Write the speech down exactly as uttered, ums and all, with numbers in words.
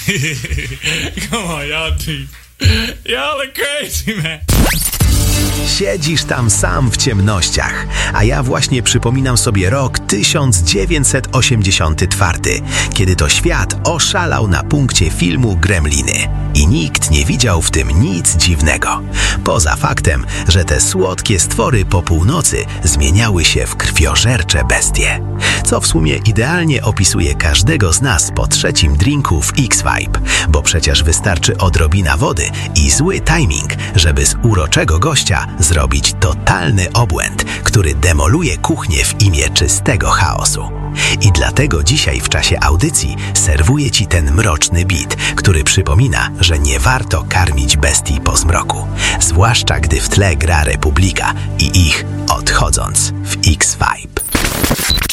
Come on, y'all deep. Y'all are crazy, man. Siedzisz tam sam w ciemnościach, a ja właśnie przypominam sobie rok tysiąc dziewięćset osiemdziesiąty czwarty, kiedy to świat oszalał na punkcie filmu Gremliny. I nikt nie widział w tym nic dziwnego. Poza faktem, że te słodkie stwory po północy zmieniały się w krwiożercze bestie. Co w sumie idealnie opisuje każdego z nas po trzecim drinku w X-Vibe, bo przecież wystarczy odrobina wody i zły timing, żeby z uroczego gościa zrobić totalny obłęd, który demoluje kuchnię w imię czystego chaosu. I dlatego dzisiaj w czasie audycji serwuję Ci ten mroczny beat, który przypomina, że nie warto karmić bestii po zmroku, zwłaszcza gdy w tle gra Republika i ich Odchodząc w X-Vibe.